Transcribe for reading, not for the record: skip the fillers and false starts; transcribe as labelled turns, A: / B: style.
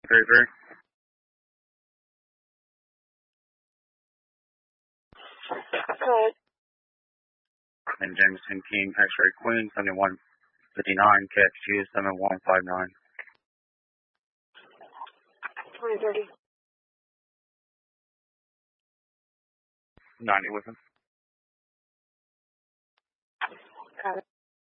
A: Cruiser.
B: Good.
A: And Jameson King, X-Ray Queen, 7159, KXQ 7159.
B: 2030.
A: 90 with him.
B: Got it.